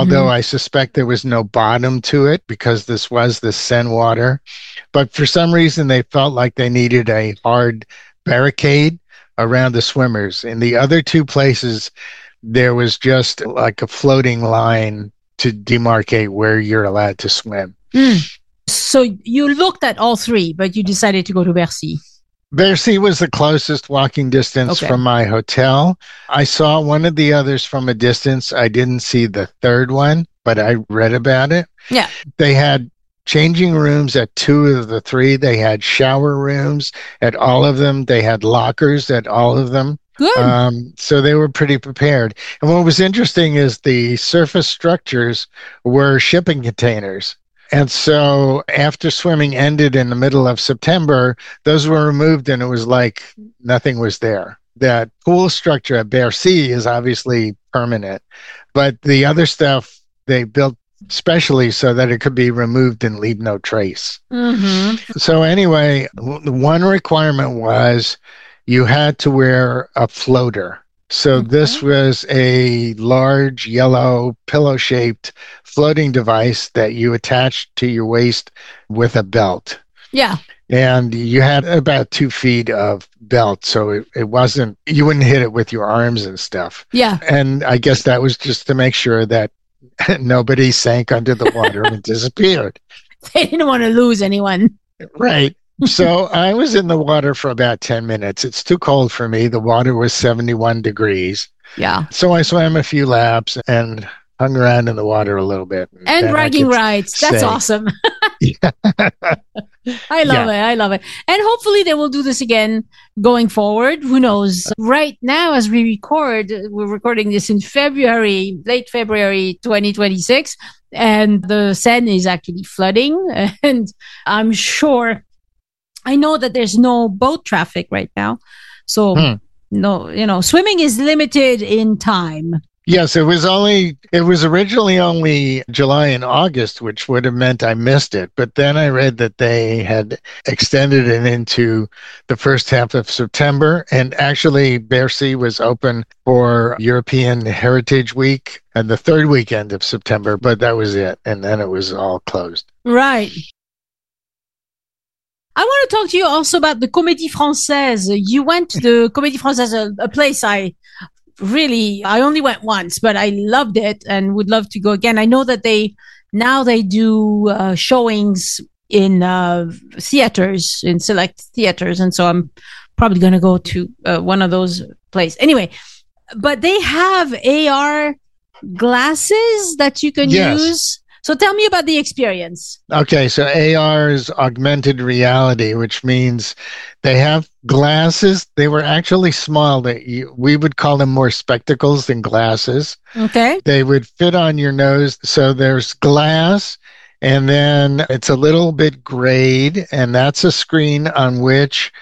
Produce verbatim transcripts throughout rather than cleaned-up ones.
although I suspect there was no bottom to it because this was the Seine water. But for some reason, they felt like they needed a hard barricade around the swimmers. In the other two places, there was just like a floating line to demarcate where you're allowed to swim. Mm. So you looked at all three, but you decided to go to Bercy. Bercy was the closest walking distance Okay. from my hotel. I saw one of the others from a distance. I didn't see the third one, but I read about it. Yeah. They had changing rooms at two of the three. They had shower rooms at all of them. They had lockers at all of them. Good. Um, so they were pretty prepared. And what was interesting is the surface structures were shipping containers. And so after swimming ended in the middle of September, those were removed and it was like nothing was there. That pool structure at Bercy is obviously permanent, but the other stuff they built specially so that it could be removed and leave no trace. Mm-hmm. So anyway, w- one requirement was you had to wear a floater. So Okay. this was a large yellow pillow-shaped floating device that you attached to your waist with a belt. Yeah. And you had about two feet of belt. So it, it wasn't, you wouldn't hit it with your arms and stuff. Yeah. And I guess that was just to make sure that nobody sank under the water and disappeared. They didn't want to lose anyone. Right. So I was in the water for about ten minutes. It's too cold for me. The water was seventy-one degrees. Yeah. So I swam a few laps and hung around in the water a little bit. And then I bragging could rights. That's say- awesome. I love Yeah. it. I love it. And hopefully they will do this again going forward. Who knows? Right now, as we record, we're recording this in February, late February twenty twenty-six, and the Seine is actually flooding. And I'm sure, I know that there's no boat traffic right now. So, Hmm. no, you know, swimming is limited in time. Yes, it was only, it was originally only July and August, which would have meant I missed it. But then I read that they had extended it into the first half of September. And actually, Bercy was open for European Heritage Week and the third weekend of September, but that was it. And then it was all closed. Right. I want to talk to you also about the Comédie Française. You went to the Comédie Française, a, a place I really, I only went once, but I loved it and would love to go again. I know that they, now they do uh, showings in uh, theaters, in select theaters. And so I'm probably going to go to uh, one of those places. Anyway, but they have A R glasses that you can Yes. use. So tell me about the experience. Okay, so A R is augmented reality, which means they have glasses. They were actually small. That you, we would call them more spectacles than glasses. Okay. They would fit on your nose. So there's glass, and then it's a little bit grayed, and that's a screen on which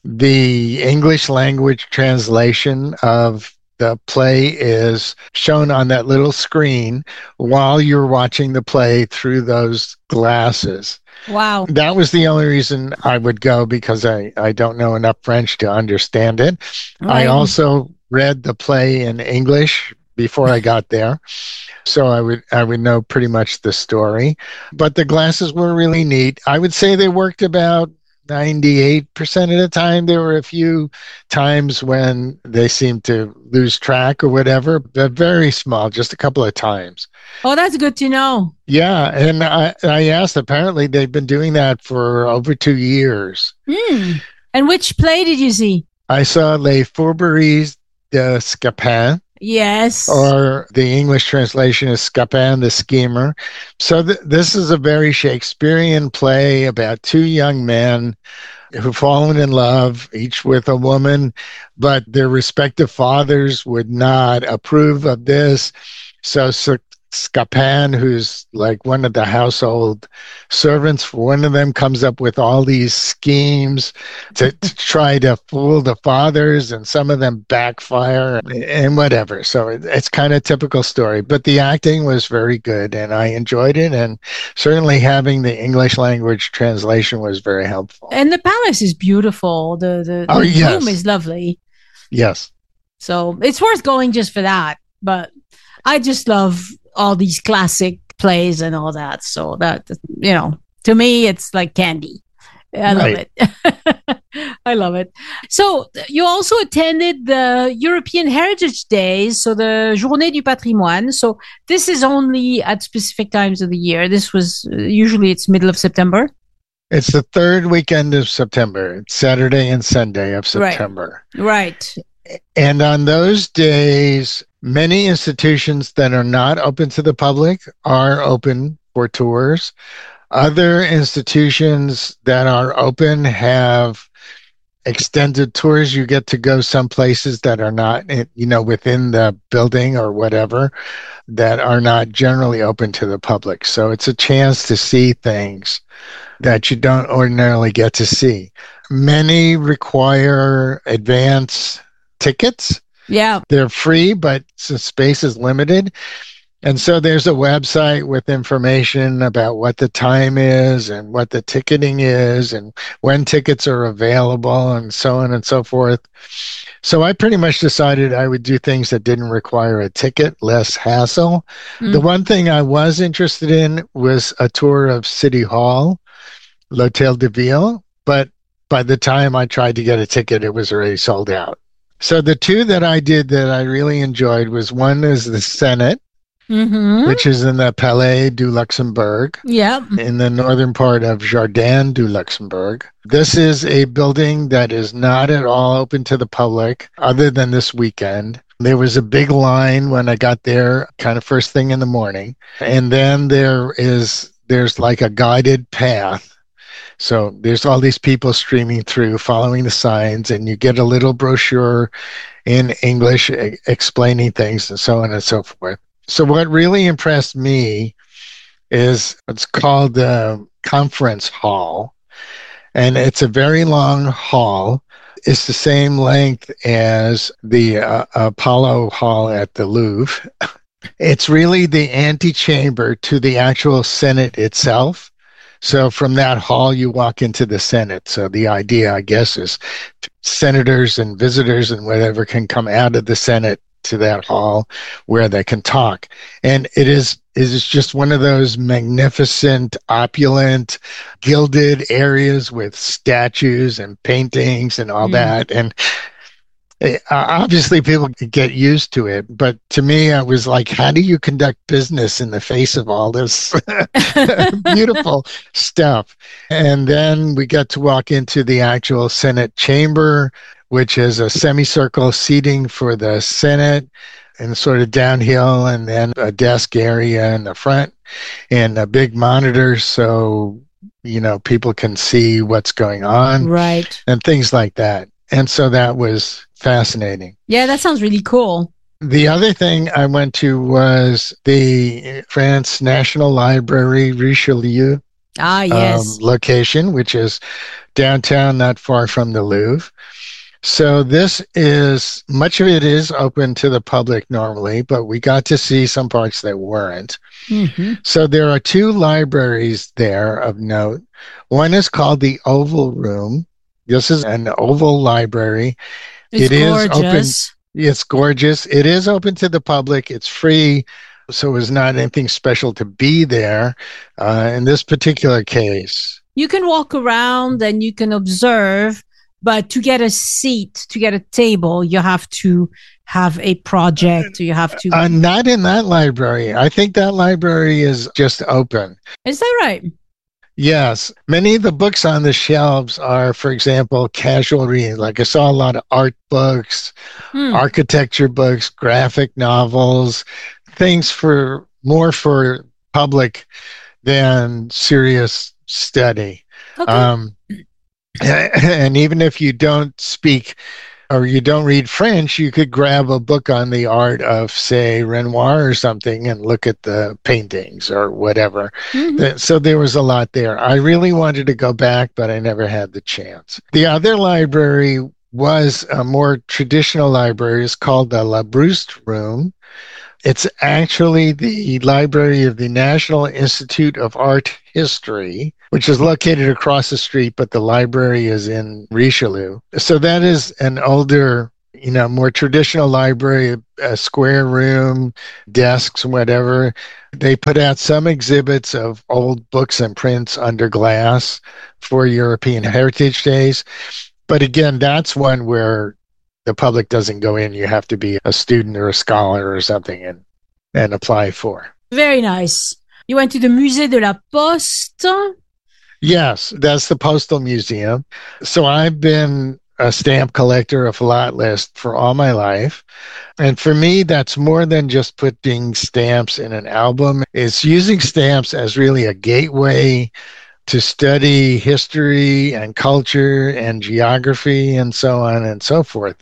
the English language translation of the play is shown on that little screen while you're watching the play through those glasses. Wow. That was the only reason I would go, because I, I don't know enough French to understand it. I Right. also read the play in English before I got there. So I would I would know pretty much the story. But the glasses were really neat. I would say they worked about ninety-eight percent of the time. There were a few times when they seemed to lose track or whatever, but very small, just a couple of times. Oh, that's good to know. Yeah, and I, I asked, apparently they've been doing that for over two years. Hmm. And which play did you see? I saw Les Fourberies de Scapin, Yes. or the English translation is Scapin the Schemer. So th- this is a very Shakespearean play about two young men who've fallen in love, each with a woman, but their respective fathers would not approve of this. So, so Scapin, who's like one of the household servants for one of them, comes up with all these schemes to, to try to fool the fathers, and some of them backfire and whatever. So it, it's kind of typical story, but the acting was very good and I enjoyed it. And certainly having the English language translation was very helpful. And the palace is beautiful. The the, Oh, the yes. room is lovely. Yes. So it's worth going just for that. But I just love all these classic plays and all that. So that, you know, to me, it's like candy. I love Right. it. I love it. So you also attended the European Heritage Days, so the Journée du Patrimoine. So this is only at specific times of the year. This was uh, usually it's middle of September. It's the third weekend of September. It's Saturday and Sunday of September. Right. And on those days, many institutions that are not open to the public are open for tours. Other institutions that are open have extended tours. You get to go some places that are not, you know, within the building or whatever, that are not generally open to the public. So it's a chance to see things that you don't ordinarily get to see. Many require advance tickets. Yeah. They're free, but the space is limited. And so there's a website with information about what the time is and what the ticketing is and when tickets are available and so on and so forth. So I pretty much decided I would do things that didn't require a ticket, less hassle. Mm. The one thing I was interested in was a tour of City Hall, L'Hôtel de Ville, but by the time I tried to get a ticket, it was already sold out. So the two that I did that I really enjoyed was one is the Senate, mm-hmm. which is in the Palais du Luxembourg, yeah, in the northern part of Jardin du Luxembourg. This is a building that is not at all open to the public other than this weekend. There was a big line when I got there, kind of first thing in the morning. And then there is, there's like a guided path. So there's all these people streaming through, following the signs, and you get a little brochure in English e- explaining things and so on and so forth. So what really impressed me is it's called the Conference Hall, and it's a very long hall. It's the same length as the uh, Apollo Hall at the Louvre. It's really the antechamber to the actual Senate itself. So from that hall, you walk into the Senate. So the idea, I guess, is senators and visitors and whatever can come out of the Senate to that hall where they can talk. And it is, it is just one of those magnificent, opulent, gilded areas with statues and paintings and all mm. that. And Uh, obviously, people get used to it, but to me, I was like, how do you conduct business in the face of all this beautiful stuff? And then we got to walk into the actual Senate chamber, which is a semicircle seating for the Senate and sort of downhill, and then a desk area in the front and a big monitor so, you know, people can see what's going on. Right. And things like that. And so that was fascinating. Yeah, that sounds really cool. The other thing I went to was the France National Library Richelieu ah, yes. um, location, which is downtown, not far from the Louvre. So this is, much of it is open to the public normally, but we got to see some parts that weren't. Mm-hmm. So there are two libraries there of note. One is called the Oval Room. This is an oval library. It's it gorgeous. Is open. It's gorgeous. It is open to the public. It's free. So it's not anything special to be there uh, in this particular case. You can walk around and you can observe, but to get a seat, to get a table, you have to have a project. You have to. Uh, not in that library. I think that library is just open. Is that right? Yes. Many of the books on the shelves are, for example, casual reading. Like I saw a lot of art books, hmm. architecture books, graphic novels, things for more for public than serious study. Okay. Um, and even if you don't speak or you don't read French, you could grab a book on the art of, say, Renoir or something and look at the paintings or whatever. Mm-hmm. So there was a lot there. I really wanted to go back, but I never had the chance. The other library was a more traditional library. It's called the Labrouste Room. It's actually the library of the National Institute of Art History, which is located across the street, but the library is in Richelieu. So that is an older you know, more traditional library, a square room, desks, whatever. They put out some exhibits of old books and prints under glass for European Heritage Days. But again, that's one where the public doesn't go in. You have to be a student or a scholar or something and, and apply for. Very nice. You went to the Musée de la Poste? Yes, that's the Postal Museum. So I've been a stamp collector, a philatelist for all my life. And for me, that's more than just putting stamps in an album. It's using stamps as really a gateway to study history and culture and geography and so on and so forth.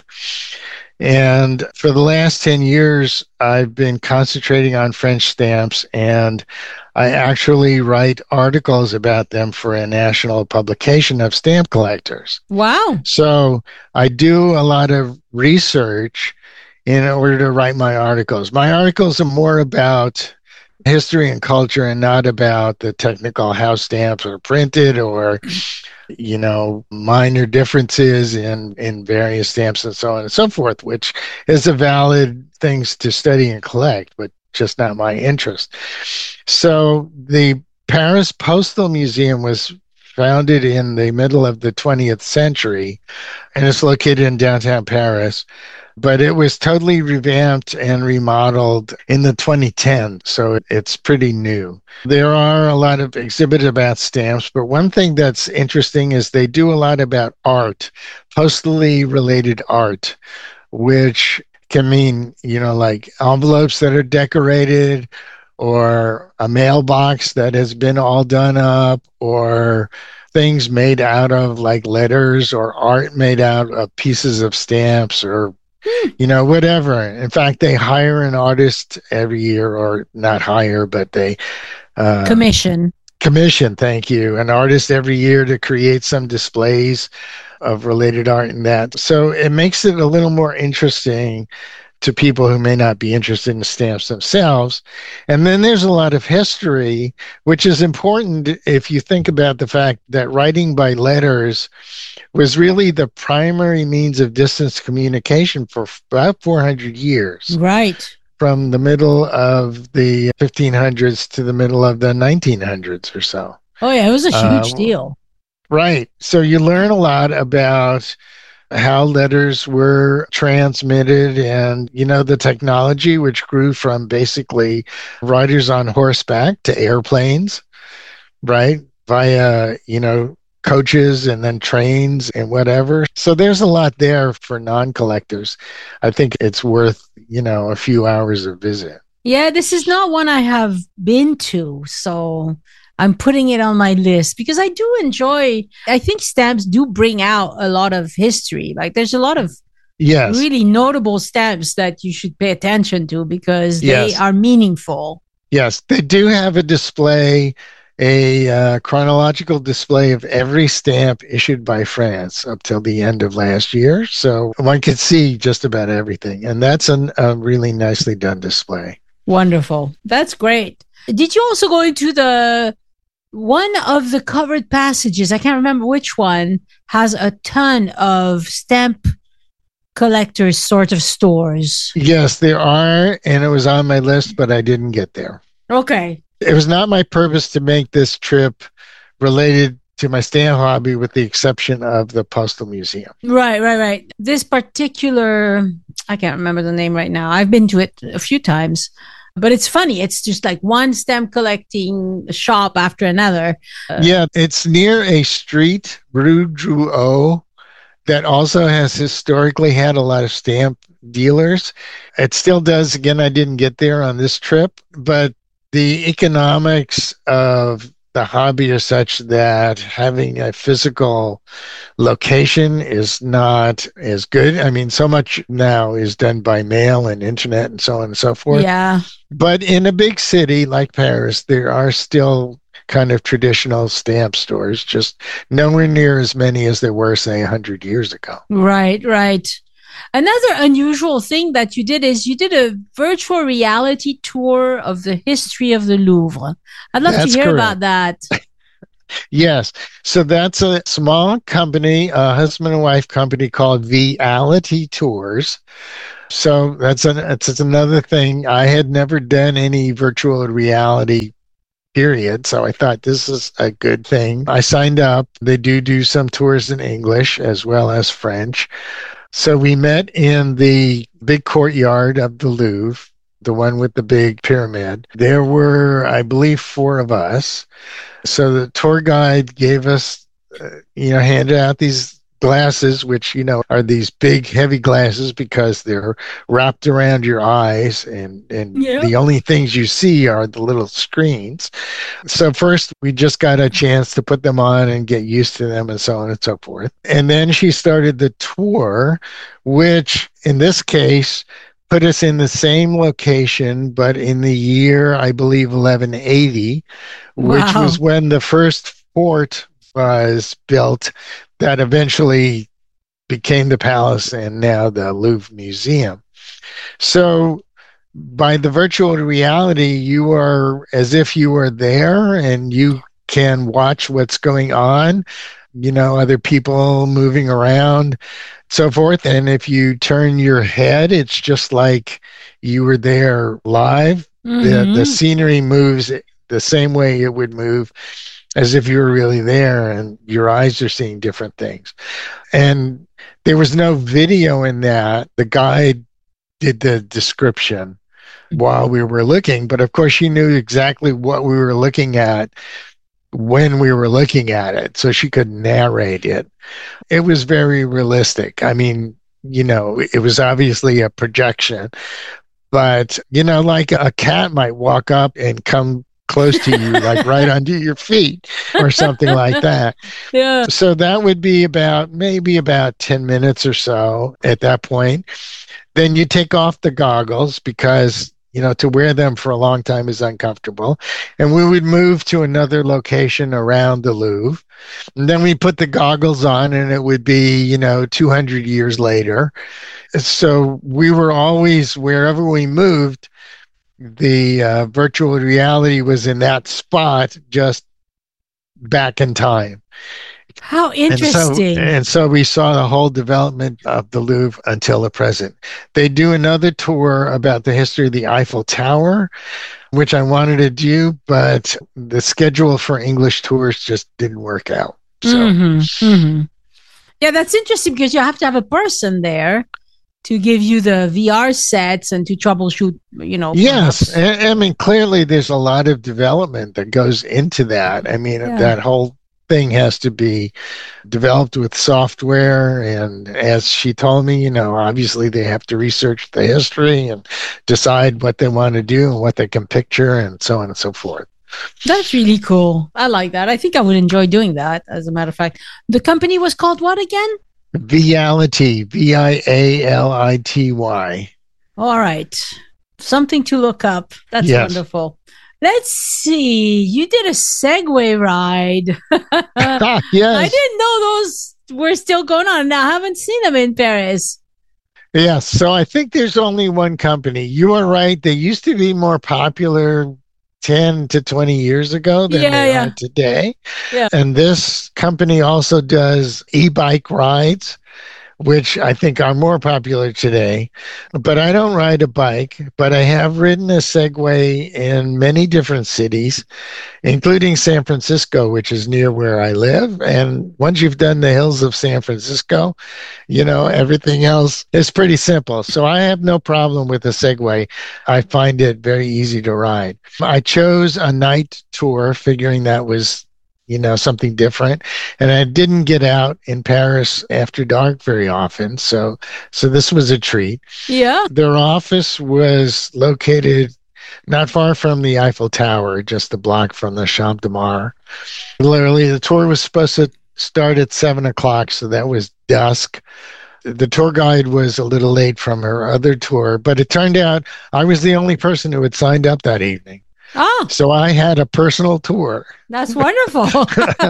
And for the last ten years, I've been concentrating on French stamps, and I actually write articles about them for a national publication of stamp collectors. Wow. So I do a lot of research in order to write my articles. My articles are more about history and culture and not about the technical how stamps are printed or, you know, minor differences in, in various stamps and so on and so forth, which is a valid things to study and collect, but just not my interest. So the Paris Postal Museum was founded in the middle of the twentieth century, and it's located in downtown Paris. But it was totally revamped and remodeled in the twenty tens, so it's pretty new. There are a lot of exhibits about stamps, but one thing that's interesting is they do a lot about art, postally related art, which can mean, you know, like envelopes that are decorated, or a mailbox that has been all done up, or things made out of like letters, or art made out of pieces of stamps, or you know, whatever. In fact, they hire an artist every year, or not hire, but they uh, commission. Commission, thank you. An artist every year to create some displays of related art and that. So it makes it a little more interesting to people who may not be interested in stamps themselves. And then there's a lot of history, which is important if you think about the fact that writing by letters was really the primary means of distance communication for about four hundred years. Right. From the middle of the fifteen hundreds to the middle of the nineteen hundreds or so. Oh, yeah, it was a huge uh, deal. Right. So you learn a lot about how letters were transmitted and, you know, the technology, which grew from basically riders on horseback to airplanes, right? Via, you know, coaches and then trains and whatever. So there's a lot there for non-collectors. I think it's worth, you know, a few hours of visit. Yeah, this is not one I have been to, so I'm putting it on my list because I do enjoy, I think stamps do bring out a lot of history. Like there's a lot of yes. really notable stamps that you should pay attention to because yes. they are meaningful. Yes, they do have a display, a uh, chronological display of every stamp issued by France up till the end of last year. So one could see just about everything. And that's an, a really nicely done display. Wonderful. That's great. Did you also go into the one of the covered passages? I can't remember which one has a ton of stamp collectors sort of stores. Yes, there are. And it was on my list, but I didn't get there. Okay. It was not my purpose to make this trip related to my stamp hobby, with the exception of the Postal Museum. Right, right, right. This particular, I can't remember the name right now. I've been to it a few times, but it's funny. It's just like one stamp collecting shop after another. Uh, yeah, it's near a street, Rue Drouot, that also has historically had a lot of stamp dealers. It still does. Again, I didn't get there on this trip, but the economics of the hobby are such that having a physical location is not as good. I mean, so much now is done by mail and internet and so on and so forth. Yeah. But in a big city like Paris, there are still kind of traditional stamp stores, just nowhere near as many as there were, say, one hundred years ago. Right, right. Another unusual thing that you did is you did a virtual reality tour of the history of the Louvre. I'd love That's to hear correct. about that. Yes. So that's a small company, a husband and wife company called Viality Tours. So that's an it's another thing. I had never done any virtual reality period. So I thought this is a good thing. I signed up. They do do some tours in English as well as French. So we met in the big courtyard of the Louvre, the one with the big pyramid. There were, I believe, four of us. So the tour guide gave us, uh, you know, handed out these glasses, which, you know, are these big, heavy glasses because they're wrapped around your eyes, and, and Yeah. the only things you see are the little screens. So first, we just got a chance to put them on and get used to them and so on and so forth. And then she started the tour, which in this case put us in the same location, but in the year, I believe, eleven eighty, which was Wow. when the first fort was built that eventually became the palace and now the Louvre Museum. So by the virtual reality, you are as if you were there and you can watch what's going on, you know, other people moving around, so forth. And if you turn your head, it's just like you were there live. The the Mm-hmm. scenery moves the same way it would move as if you were really there, and your eyes are seeing different things. And there was no video in that. The guide did the description while we were looking, but of course she knew exactly what we were looking at when we were looking at it, so she could narrate it. It was very realistic. I mean, you know, it was obviously a projection, but, you know, like a cat might walk up and come close to you, like right under your feet or something like that. Yeah. So that would be about maybe about ten minutes or so at that point. Then you take off the goggles because, you know, to wear them for a long time is uncomfortable. And we would move to another location around the Louvre. And then we put the goggles on, and it would be, you know, two hundred years later. So we were always, wherever we moved, the uh, virtual reality was in that spot, just back in time. How And so, interesting. and so we saw the whole development of the Louvre until the present. They do another tour about the history of the Eiffel Tower, which I wanted to do, but the schedule for English tours just didn't work out. So, Mm-hmm. Mm-hmm. Yeah, that's interesting because you have to have a person there to give you the V R sets and to troubleshoot, you know, yes, perhaps. I, I mean, clearly there's a lot of development that goes into that. I mean, Yeah. that whole thing has to be developed with software. And as she told me, you know, obviously they have to research the history and decide what they want to do and what they can picture and so on and so forth. That's really cool. I like that. I think I would enjoy doing that, as a matter of fact. The company was called what again? Viality, V I A L I T Y. All right. Something to look up. That's Yes. wonderful. Let's see. You did a Segway ride. Ah, I yes. didn't know those were still going on. I haven't seen them in Paris. Yes. So I think there's only one company. You are right. They used to be more popular ten to twenty years ago than Yeah, they are yeah. today. Yeah. And this company also does e-bike rides, which I think are more popular today. But I don't ride a bike, but I have ridden a Segway in many different cities, including San Francisco, which is near where I live. And once you've done the hills of San Francisco, you know, everything else is pretty simple. So I have no problem with a Segway. I find it very easy to ride. I chose a night tour, figuring that was, you know, something different. And I didn't get out in Paris after dark very often. So, so this was a treat. Yeah. Their office was located not far from the Eiffel Tower, just a block from the Champ de Mars. Literally, the tour was supposed to start at seven o'clock, so that was dusk. The tour guide was a little late from her other tour, but it turned out I was the only person who had signed up that evening. Oh, So I had a personal tour, that's wonderful.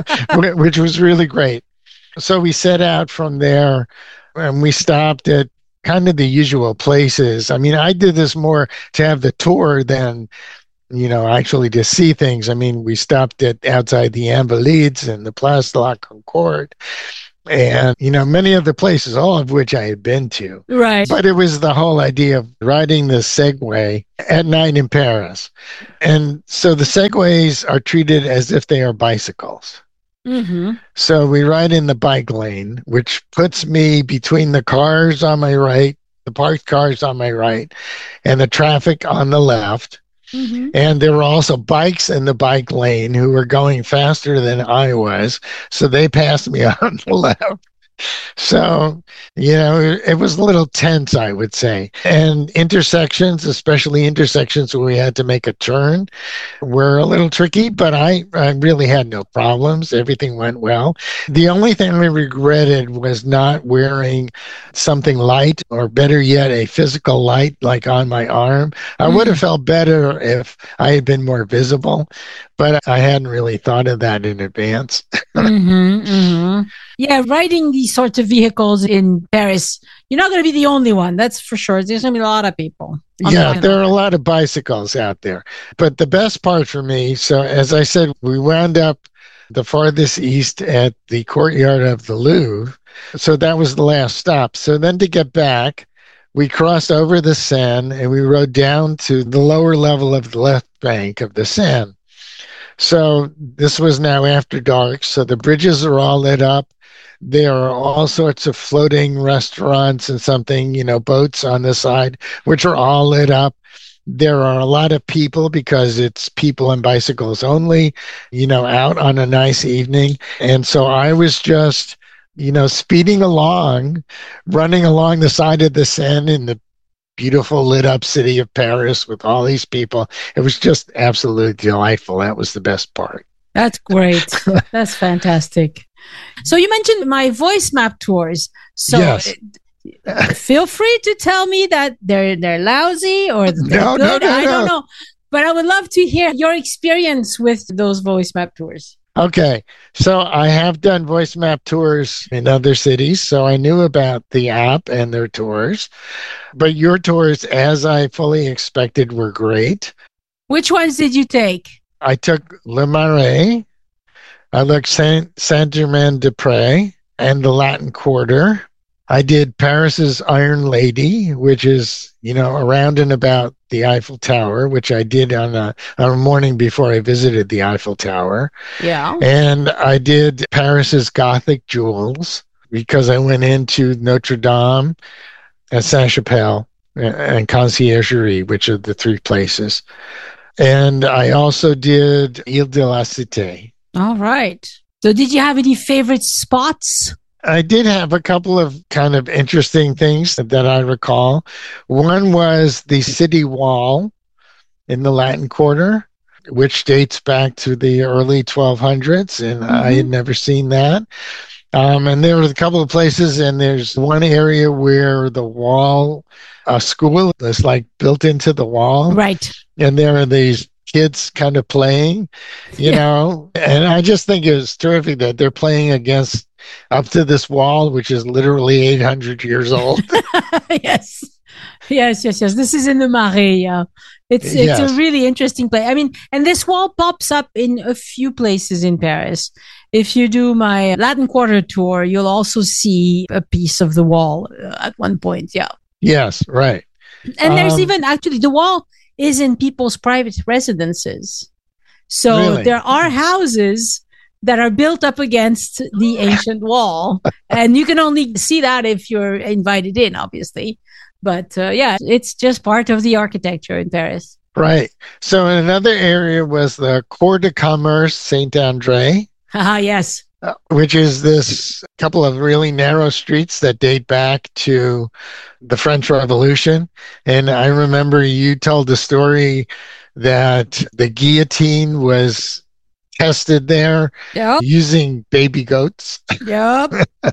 which was really great. So we set out from there, and we stopped at kind of the usual places. I mean, I did this more to have the tour than you know, actually to see things. I mean, we stopped at outside the Invalides and the Place de la Concorde and, you know, many other places, all of which I had been to. Right. But it was the whole idea of riding the Segway at night in Paris. And so the Segways are treated as if they are bicycles. Mm-hmm. So we ride in the bike lane, which puts me between the cars on my right, the parked cars on my right, and the traffic on the left. Mm-hmm. And there were also bikes in the bike lane who were going faster than I was. So they passed me on the left. So, you know, it was a little tense, I would say. And intersections, especially intersections where we had to make a turn, were a little tricky, but I, I really had no problems. Everything went well. The only thing I regretted was not wearing something light, or better yet, a physical light like on my arm. I would have felt better if I had been more visible, but I hadn't really thought of that in advance. Mm-hmm, mm-hmm. Yeah, riding these sorts of vehicles in Paris, you're not going to be the only one. That's for sure. There's going to be a lot of people. Yeah, there are a lot of bicycles out there. But the best part for me, so as I said, we wound up the farthest east at the courtyard of the Louvre. So that was the last stop. So then to get back, we crossed over the Seine and we rode down to the lower level of the left bank of the Seine. So this was now after dark. So the bridges are all lit up. There are all sorts of floating restaurants and something, you know, boats on the side, which are all lit up. There are a lot of people because it's people and bicycles only, you know, out on a nice evening. And so I was just, you know, speeding along, running along the side of the Seine in the beautiful lit up city of Paris with all these people. It was just absolutely delightful. That was the best part. That's great. That's fantastic. So you mentioned my voice map tours. So yes. Feel free to tell me that they're they're lousy or they're no, good. No, no, I no. don't know. But I would love to hear your experience with those voice map tours. Okay. So I have done voice map tours in other cities, so I knew about the app and their tours. But your tours, as I fully expected, were great. Which ones did you take? I took Le Marais, I looked Saint Saint Germain des Prés and the Latin Quarter. I did Paris's Iron Lady, which is, you know, around and about the Eiffel Tower, which I did on a, on a morning before I visited the Eiffel Tower. Yeah. And I did Paris's Gothic Jewels because I went into Notre Dame and Saint-Chapelle and Conciergerie, which are the three places. And I also did Ile de la Cité. All right. So did you have any favorite spots? I did have a couple of kind of interesting things that I recall. One was the city wall in the Latin Quarter, which dates back to the early twelve hundreds, and mm-hmm. I had never seen that. Um, and there were a couple of places, and there's one area where the wall, a school is like built into the wall. Right. And there are these kids kind of playing, you yeah. know, and I just think it was terrific that they're playing against up to this wall, which is literally eight hundred years old. Yes. Yes, yes, yes. This is in the Marais. Yeah. It's, it's yes. a really interesting place. I mean, and this wall pops up in a few places in Paris. If you do my Latin Quarter tour, you'll also see a piece of the wall at one point. Yeah. Yes, right. And there's um, even actually the wall is in people's private residences. So really? There are houses that are built up against the ancient wall. And you can only see that if you're invited in, obviously. But uh, yeah, it's just part of the architecture in Paris. Right. So another area was the Cour de Commerce Saint-André. Ah, yes. Uh, which is this couple of really narrow streets that date back to the French Revolution. And I remember you told the story that the guillotine was tested there yep. using baby goats. Yep.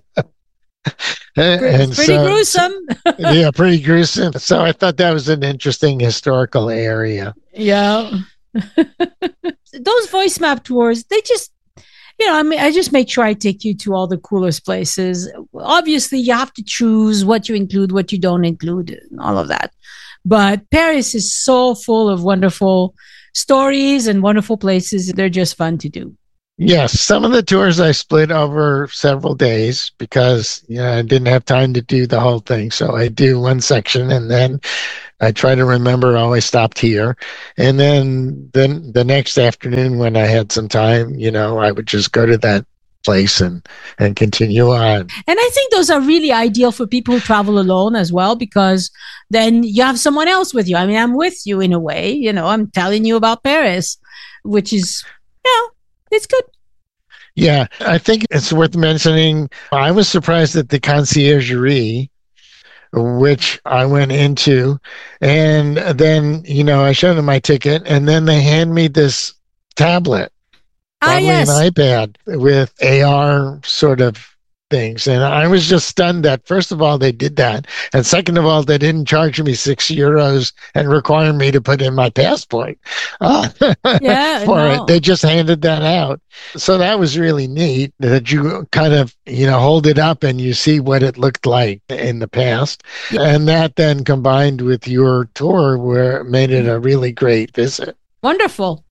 and it's pretty so, gruesome. Yeah, pretty gruesome. So I thought that was an interesting historical area. Yeah. Those voice map tours, they just, you know, I mean, I just make sure I take you to all the coolest places. Obviously, you have to choose what you include, what you don't include, and all of that. But Paris is so full of wonderful stories and wonderful places. They're just fun to do. Yes, some of the tours I split over several days because you know, I didn't have time to do the whole thing. So I do one section and then I try to remember oh, I stopped here. And then then the next afternoon when I had some time, you know, I would just go to that place and and continue on. And I think those are really ideal for people who travel alone as well, because then you have someone else with you. I mean, I'm with you in a way, you know, I'm telling you about Paris, which is, you know, it's good. Yeah, I think it's worth mentioning. I was surprised at the conciergerie, which I went into, and then, you know, I showed them my ticket, and then they hand me this tablet. Ah, Probably yes. an iPad with A R sort of things. And I was just stunned that, first of all, they did that. And second of all, they didn't charge me six euros and require me to put in my passport uh, Yeah, for no. it. They just handed that out. So that was really neat that you kind of, you know, hold it up and you see what it looked like in the past. Yeah. And that then combined with your tour where it made it a really great visit. Wonderful.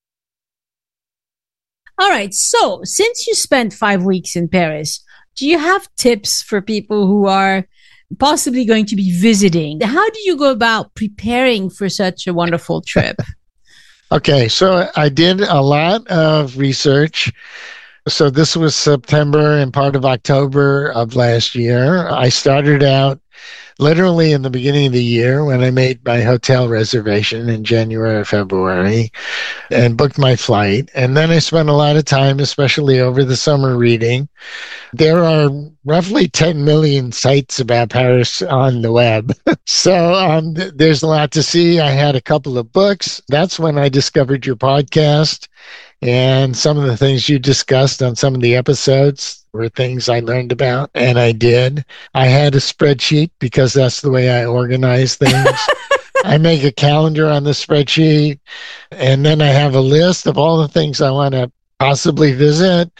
All right. So, since you spent five weeks in Paris, do you have tips for people who are possibly going to be visiting? How do you go about preparing for such a wonderful trip? Okay, so I did a lot of research. So this was September and part of October of last year. I started out literally in the beginning of the year when I made my hotel reservation in January or February and booked my flight. And then I spent a lot of time, especially over the summer, reading. There are roughly ten million sites about Paris on the web. so um, th- there's a lot to see. I had a couple of books. That's when I discovered your podcast. And some of the things you discussed on some of the episodes were things I learned about, and I did. I had a spreadsheet because that's the way I organize things. I make a calendar on the spreadsheet, and then I have a list of all the things I want to possibly visit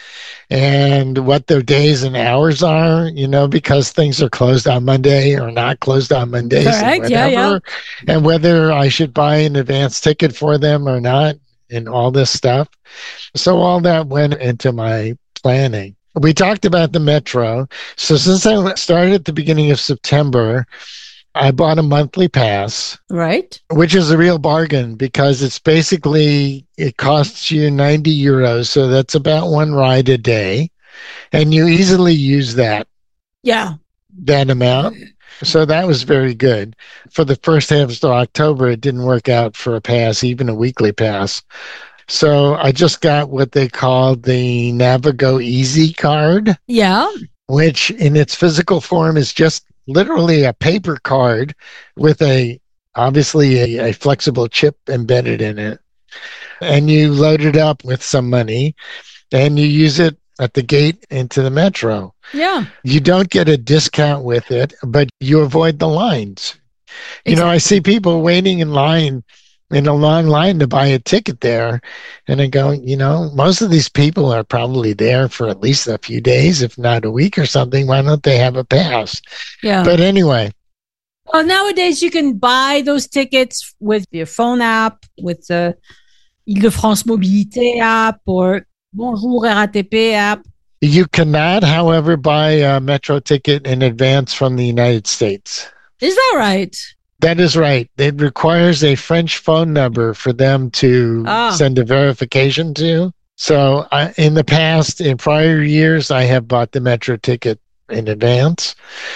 and what their days and hours are, you know, because things are closed on Monday or not closed on Mondays. Correct. And Yeah, yeah. And whether I should buy an advance ticket for them or not, and all this stuff. So all that went into my planning. We talked about the metro. So since I started at the beginning of September, I bought a monthly pass. Right. Which is a real bargain because it's basically, it costs you ninety euros. So that's about one ride a day. And you easily use that. Yeah. That amount. So that was very good. For the first half of October, it didn't work out for a pass, even a weekly pass. So I just got what they call the Navigo Easy card. Yeah. Which in its physical form is just literally a paper card with a, obviously a, a flexible chip embedded in it. And you load it up with some money and you use it at the gate into the metro. Yeah. You don't get a discount with it, but you avoid the lines. You exactly. know, I see people waiting in line, in a long line to buy a ticket there. And I go, you know, most of these people are probably there for at least a few days, if not a week or something. Why don't they have a pass? Yeah. But anyway. Well, nowadays you can buy those tickets with your phone app, with the Île-de-France Mobilité app or Bonjour R A T P app. You cannot, however, buy a metro ticket in advance from the United States. Is that right? That is right. It requires a French phone number for them to oh. send a verification to. So I, in the past, in prior years, I have bought the metro ticket in advance,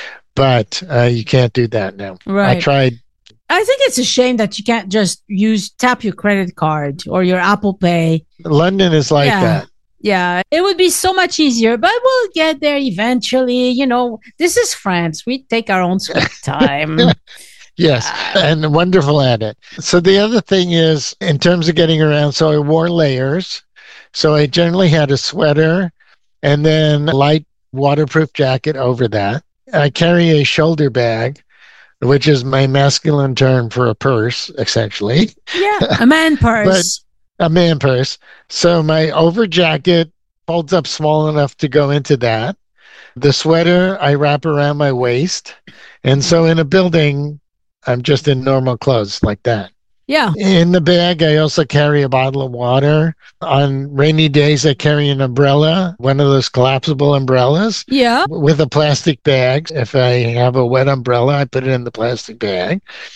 but uh, you can't do that now. Right. I tried. I think it's a shame that you can't just use tap your credit card or your Apple Pay. London is like yeah. that. Yeah, it would be so much easier, but we'll get there eventually. You know, this is France. We take our own sweet time. Yes, uh, and wonderful at it. So the other thing is, in terms of getting around, so I wore layers. So I generally had a sweater and then a light waterproof jacket over that. I carry a shoulder bag, which is my masculine term for a purse, essentially. Yeah, a man purse. But a man purse. So my over jacket folds up small enough to go into that. The sweater I wrap around my waist. And so in a building, I'm just in normal clothes like that. Yeah. In the bag, I also carry a bottle of water. On rainy days, I carry an umbrella, one of those collapsible umbrellas Yeah. with a plastic bag. If I have a wet umbrella, I put it in the plastic bag.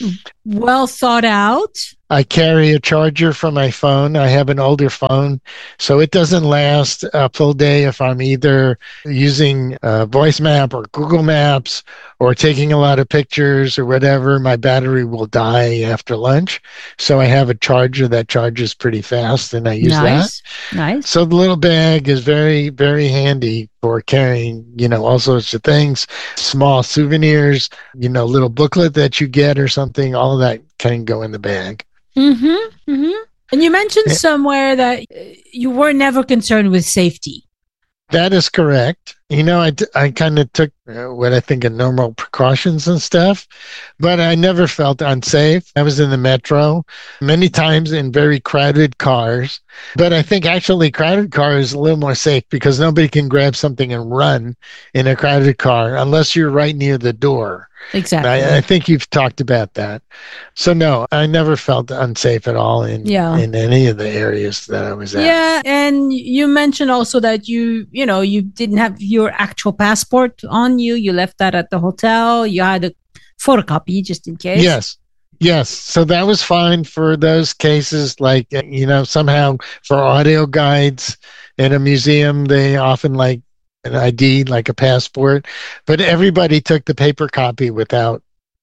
Well thought out. I carry a charger for my phone. I have an older phone, so it doesn't last a full day if I'm either using a voice map or Google Maps or taking a lot of pictures or whatever. My battery will die after lunch. So I have a charger that charges pretty fast, and I use Nice. that. Nice. So the little bag is very, very handy for carrying, you know, all sorts of things, small souvenirs, you know, little booklet that you get or something. All of that can go in the bag. Mm-hmm. Mm-hmm. And you mentioned somewhere that uh, you were never concerned with safety. That is correct. You know, I, I kind of took uh, what I think are normal precautions and stuff, but I never felt unsafe. I was in the metro many times in very crowded cars, but I think actually crowded car is a little more safe because nobody can grab something and run in a crowded car unless you're right near the door. Exactly. I, I think you've talked about that. So no, I never felt unsafe at all in Yeah. in any of the areas that I was at. Yeah, and you mentioned also that you, you know, you didn't have your actual passport on you. You left that at the hotel. You had a photocopy just in case. Yes. Yes. So that was fine for those cases, like, you know, somehow for audio guides in a museum, they often like an I D, like a passport, but everybody took the paper copy without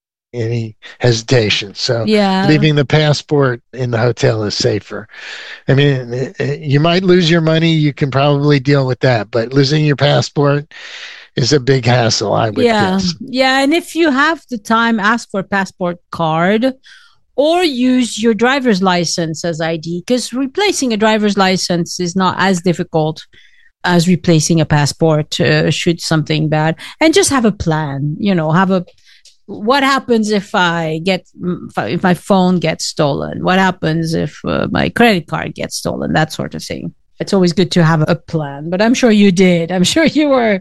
any hesitation. So Yeah. leaving the passport in the hotel is safer. I mean, you might lose your money. You can probably deal with that, but losing your passport is a big hassle, I would Yeah. guess. Yeah. And if you have the time, ask for a passport card or use your driver's license as I D, because replacing a driver's license is not as difficult as replacing a passport uh, should something bad. And just have a plan, you know, have a what happens if I get if, I, if my phone gets stolen? What happens if uh, my credit card gets stolen? That sort of thing. It's always good to have a plan, but I'm sure you did. I'm sure you were.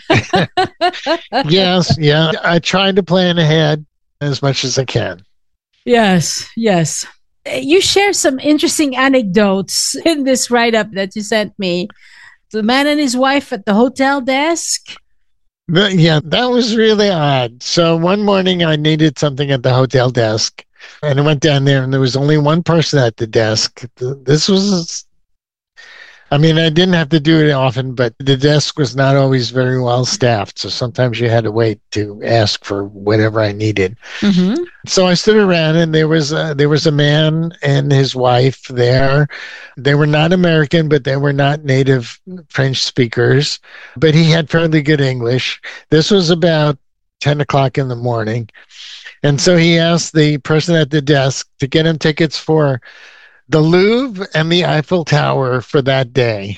Yes, yeah. I try to plan ahead as much as I can. Yes, yes. You share some interesting anecdotes in this write-up that you sent me. The man and his wife at the hotel desk. But yeah, that was really odd. So one morning I needed something at the hotel desk, and I went down there, and there was only one person at the desk. This was, I mean, I didn't have to do it often, but the desk was not always very well staffed. So sometimes you had to wait to ask for whatever I needed. Mm-hmm. So I stood around, and there was a, there was a man and his wife there. They were not American, but they were not native French speakers. But he had fairly good English. This was about ten o'clock in the morning, and so he asked the person at the desk to get him tickets for the Louvre and the Eiffel Tower for that day.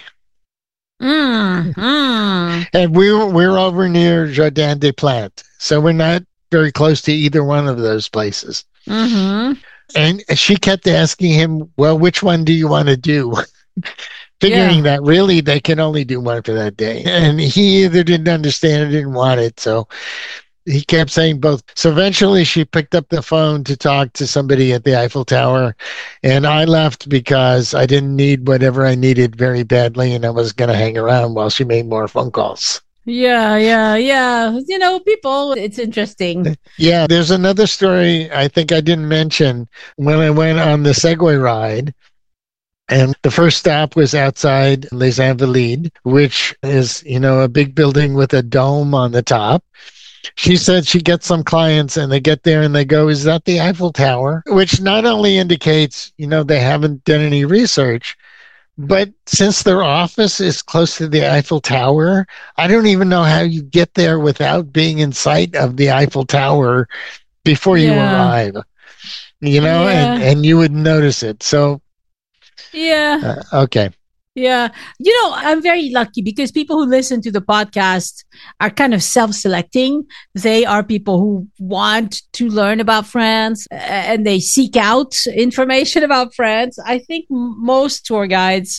Mm-hmm. And we were we were over near Jardin des Plantes, so we're not very close to either one of those places. Mm-hmm. And she kept asking him, well, which one do you want to do? Figuring Yeah. that really they can only do one for that day. And he either didn't understand or didn't want it. So he kept saying both. So eventually she picked up the phone to talk to somebody at the Eiffel Tower. And I left because I didn't need whatever I needed very badly. And I was going to hang around while she made more phone calls. Yeah, yeah, yeah. You know, people, it's interesting. Yeah, there's another story I think I didn't mention when I went on the Segway ride. And the first stop was outside Les Invalides, which is, you know, a big building with a dome on the top. She said she gets some clients and they get there and they go, is that the Eiffel Tower? Which not only indicates, you know, they haven't done any research, but since their office is close to the Eiffel Tower, I don't even know how you get there without being in sight of the Eiffel Tower before you Yeah. arrive. You know, and, Yeah. and you would notice it. So, Yeah. uh, okay. Yeah. You know, I'm very lucky because people who listen to the podcast are kind of self selecting. They are people who want to learn about France uh, and they seek out information about France. I think m- most tour guides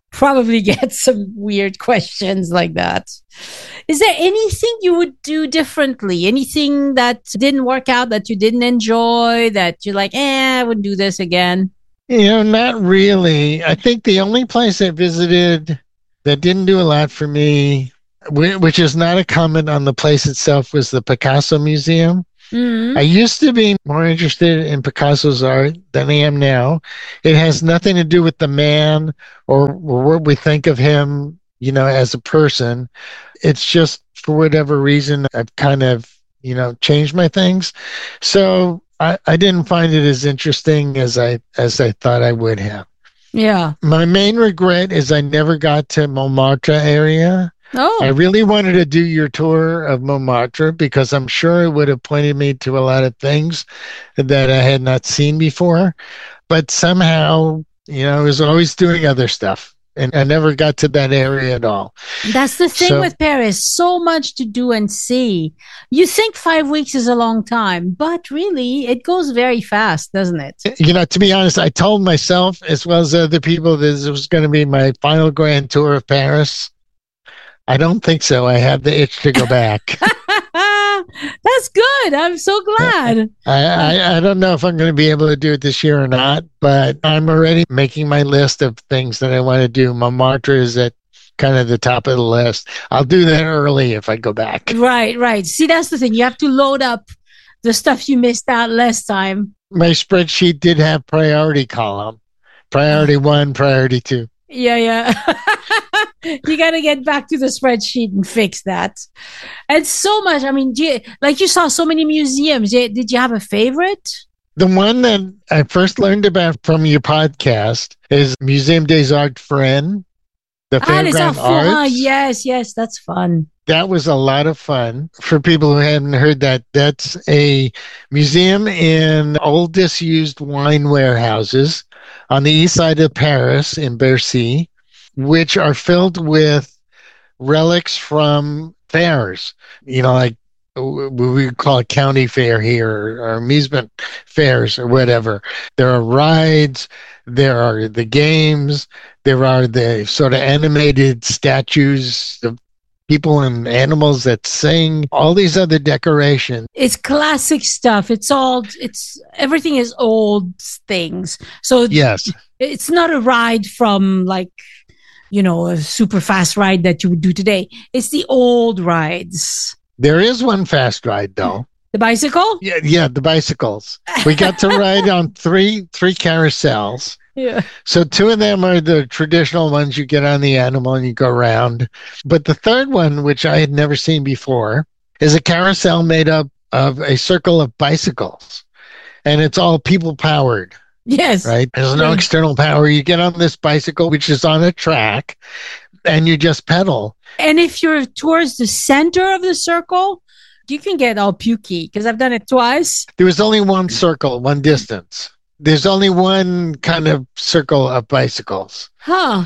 probably get some weird questions like that. Is there anything you would do differently? Anything that didn't work out that you didn't enjoy that you're like, eh, I wouldn't do this again? You know, not really. I think the only place I visited that didn't do a lot for me, which is not a comment on the place itself, was the Picasso Museum. Mm-hmm. I used to be more interested in Picasso's art than I am now. It has nothing to do with the man or, or what we think of him, you know, as a person. It's just for whatever reason, I've kind of, you know, changed my things. So I, I didn't find it as interesting as I as I thought I would have. Yeah. My main regret is I never got to Montmartre area. Oh. I really wanted to do your tour of Montmartre because I'm sure it would have pointed me to a lot of things that I had not seen before. But somehow, you know, I was always doing other stuff and I never got to that area at all. That's the thing So- with Paris. So much to do and see. You think five weeks is a long time, but really it goes very fast, doesn't it? You know, to be honest, I told myself as well as other people that this was going to be my final grand tour of Paris. I don't think so. I have the itch to go back. That's good. I'm so glad. I, I, I don't know if I'm going to be able to do it this year or not, but I'm already making my list of things that I want to do. Montmartre is at kind of the top of the list. I'll do that early if I go back. Right, right. See, that's the thing. You have to load up the stuff you missed out last time. My spreadsheet did have priority column. Priority one, priority two. Yeah, yeah. You got to get back to the spreadsheet and fix that. And so much. I mean, do you, like you saw so many museums. Did you have a favorite? The one that I first learned about from your podcast is Muséum des Arts Foraines, the Ah, les Fairground Arts. Arts. Yes, yes, that's fun. That was a lot of fun. For people who haven't heard that, that's a museum in old disused wine warehouses on the east side of Paris in Bercy, which are filled with relics from fairs, you know, like we call it county fair here or amusement fairs or whatever. There are rides, there are the games, there are the sort of animated statues of people and animals that sing, all these other decorations. It's classic stuff. It's all, it's, everything is old things. So Yes. it's not a ride from like, you know, a super fast ride that you would do today. It's the old rides. There is one fast ride though. The bicycle? Yeah, yeah, the bicycles. We got to ride on three three carousels. Yeah. So two of them are the traditional ones. You get on the animal and you go around. But the third one, which I had never seen before, is a carousel made up of a circle of bicycles. And it's all people powered, Yes. right? There's no Yeah. external power. You get on this bicycle, which is on a track, and you just pedal. And if you're towards the center of the circle, you can get all pukey because I've done it twice. There was only one circle, one distance. There's only one kind of circle of bicycles. Huh.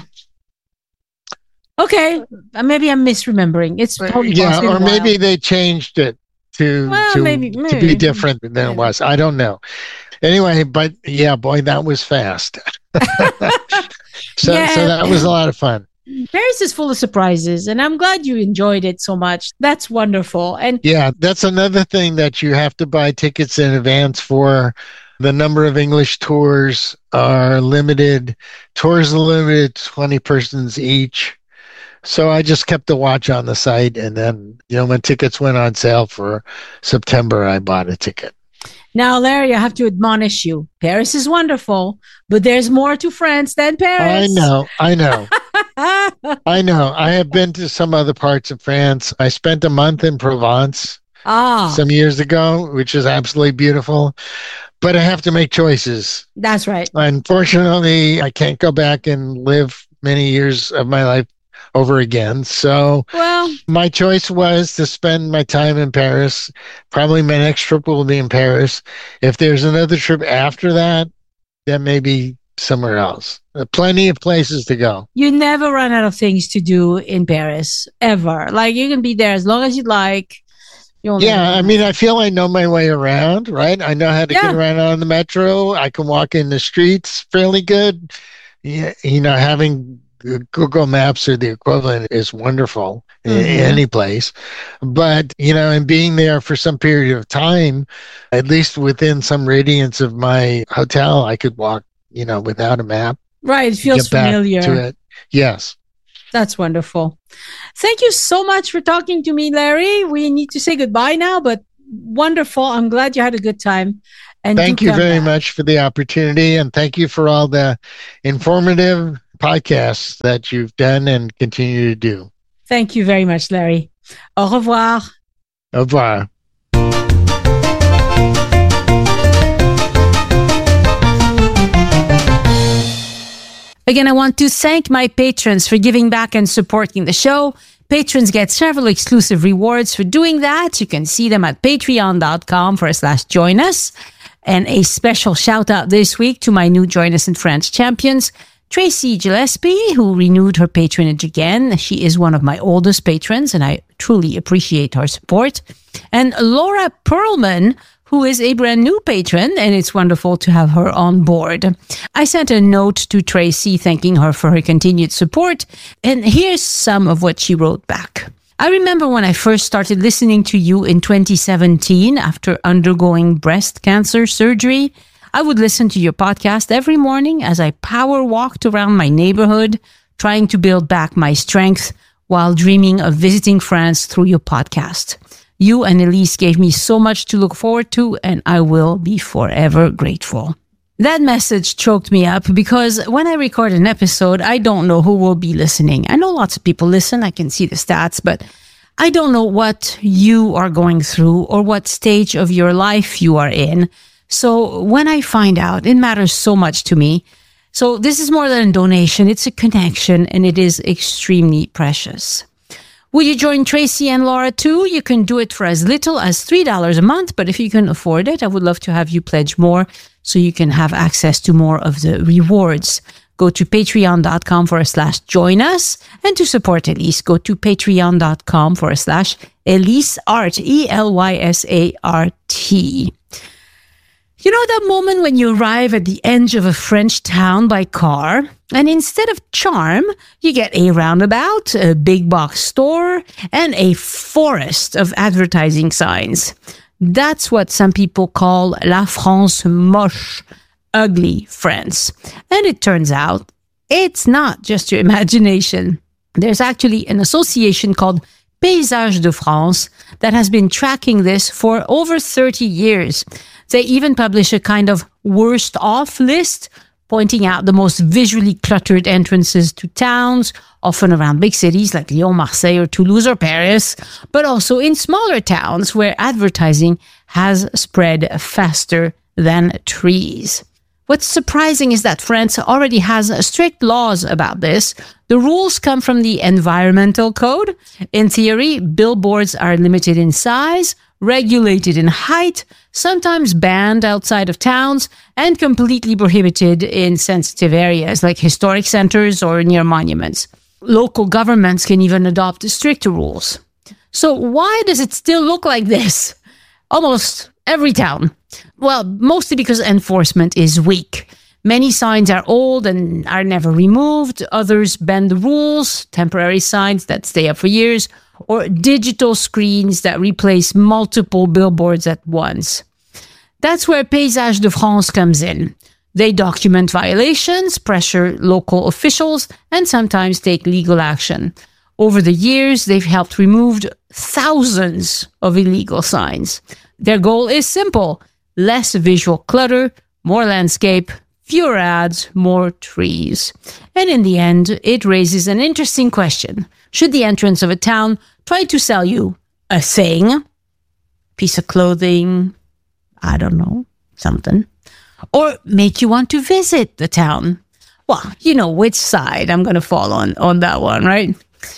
Okay. Uh, Maybe I'm misremembering. It's totally Yeah, possible. or maybe they changed it to Well, to, maybe- to maybe. be different than Maybe. it was. I don't know. Anyway, but yeah, boy, that was fast. so Yeah. so that was a lot of fun. Paris is full of surprises, and I'm glad you enjoyed it so much. That's wonderful. And Yeah, that's another thing that you have to buy tickets in advance for. The number of English tours are limited. Tours are limited to twenty persons each. So I just kept a watch on the site, and then, you know, when tickets went on sale for September, I bought a ticket. now, Larry, I have to admonish you. Paris is wonderful, but there's more to France than I Paris. know, I know. I know. I have been to some other parts of France. I spent a month in Provence ah, some years ago, which is absolutely beautiful. But I have to make choices. that's right. Unfortunately, I can't go back and live many years of my life over again. So Well, my choice was to spend my time in Paris. Probably my next trip will be in Paris. If there's another trip after that, then maybe somewhere else. Uh, Plenty of places to go. you never run out of things to do in Paris, ever. Like, you can be there as long as you'd like. You'll Yeah, never- I mean, I feel I know my way around, right? I know how to Yeah. get around on the metro. I can walk in the streets fairly good. Yeah, you know, having Google Maps or the equivalent is wonderful in Mhm. any place. But, you know, and being there for some period of time, at least within some radiance of my hotel, I could walk, you know, without a map, Right. It feels get back familiar. to it. Yes. That's wonderful. Thank you so much for talking to me, Larry. We need to say goodbye now, but wonderful. I'm glad you had a good time. And Thank do you come very back. much for the opportunity. And thank you for all the informative podcasts that you've done and continue to do. Thank you very much, Larry. Au revoir. Au revoir. Again, I want to thank my patrons for giving back and supporting the show. Patrons get several exclusive rewards for doing that. You can see them at patreon.com forward slash join us. And a special shout out this week to my new Join Us in France champions, Tracy Gillespie, who renewed her patronage again. She is one of my oldest patrons, and I truly appreciate her support. And Laura Perlman, who is a brand new patron, and it's wonderful to have her on board. I sent a note to Tracy thanking her for her continued support, and here's some of what she wrote back. I remember when I first started listening to you in twenty seventeen after undergoing breast cancer surgery. I would listen to your podcast every morning as I power walked around my neighborhood, trying to build back my strength while dreaming of visiting France through your podcast. You and Elise gave me so much to look forward to, and I will be forever grateful. That message choked me up because when I record an episode, I don't know who will be listening. I know lots of people listen. I can see the stats, but I don't know what you are going through or what stage of your life you are in. So when I find out, it matters so much to me. So this is more than a donation. It's a connection, and it is extremely precious. Will you join Tracy and Laura too? You can do it for as little as three dollars a month, but if you can afford it, I would love to have you pledge more so you can have access to more of the rewards. Go to patreon.com forward slash join us. And to support Elise, go to patreon.com forward slash Elise Art, E L Y S A R T. You know that moment when you arrive at the edge of a French town by car, and instead of charm, you get a roundabout, a big box store, and a forest of advertising signs. That's what some people call La France moche, ugly France. And it turns out, it's not just your imagination. There's actually an association called Paysages de France that has been tracking this for over thirty years. They even publish a kind of worst off list, pointing out the most visually cluttered entrances to towns, often around big cities like Lyon, Marseille, or Toulouse, or Paris, but also in smaller towns where advertising has spread faster than trees. What's surprising is that France already has strict laws about this. The rules come from the Environmental Code. In theory, billboards are limited in size, regulated in height, sometimes banned outside of towns, and completely prohibited in sensitive areas like historic centers or near monuments. Local governments can even adopt stricter rules. So why does it still look like this? Almost every town. Well, mostly because enforcement is weak. Many signs are old and are never removed. Others bend the rules, temporary signs that stay up for years, or digital screens that replace multiple billboards at once. That's where Paysages de France comes in. They document violations, pressure local officials, and sometimes take legal action. Over the years, they've helped remove thousands of illegal signs. Their goal is simple: less visual clutter, more landscape, fewer ads, more trees. And in the end, it raises an interesting question. Should the entrance of a town try to sell you a thing, piece of clothing, I don't know, something, or make you want to visit the town? Well, you know which side I'm going to fall on, on that one, right?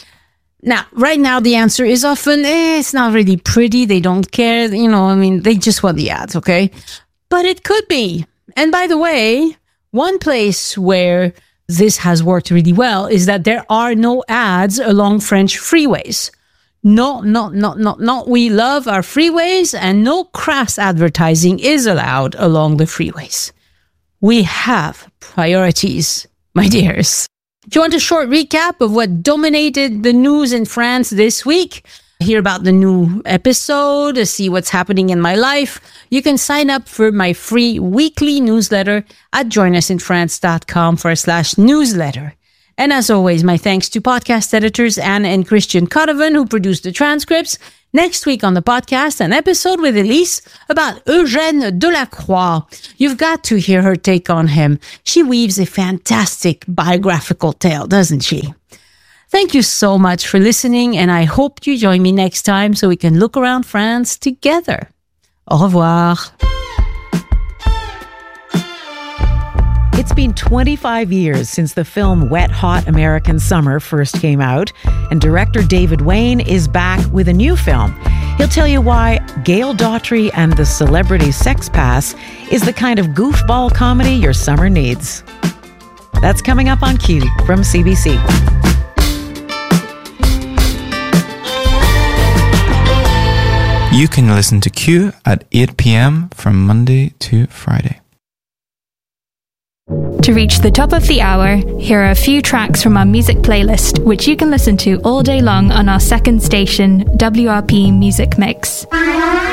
Now, right now, the answer is often, eh, it's not really pretty. They don't care. You know, I mean, they just want the ads, okay? But it could be. And by the way, one place where this has worked really well is that there are no ads along French freeways. No, no, no, no, no. We love our freeways, and no crass advertising is allowed along the freeways. We have priorities, my dears. If you want a short recap of what dominated the news in France this week, hear about the new episode, see what's happening in my life, you can sign up for my free weekly newsletter at joinusinfrance.com forward slash newsletter. And as always, my thanks to podcast editors Anne and Christian Codovan, who produced the transcripts. Next week on the podcast, an episode with Elise about Eugène Delacroix. You've got to hear her take on him. She weaves a fantastic biographical tale, doesn't she? Thank you so much for listening, and I hope you join me next time so we can look around France together. Au revoir. It's been twenty-five years since the film Wet Hot American Summer first came out, and director David Wain is back with a new film. He'll tell you why Gail Daughtry and the Celebrity Sex Pass is the kind of goofball comedy your summer needs. That's coming up on Q from C B C. You can listen to Q at eight p.m. from Monday to Friday. To reach the top of the hour, here are a few tracks from our music playlist, which you can listen to all day long on our second station, W R P Music Mix.